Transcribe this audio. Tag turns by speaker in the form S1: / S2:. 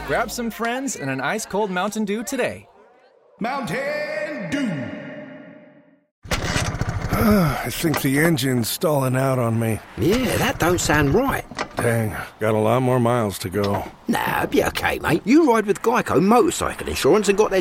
S1: Grab some friends and an ice-cold Mountain Dew today.
S2: Mountain Dew.
S3: I think the engine's stalling out on me.
S4: Yeah, that don't sound right.
S3: Dang, got a lot more miles to go.
S4: Nah, be okay, mate. You ride with Geico Motorcycle Insurance and got their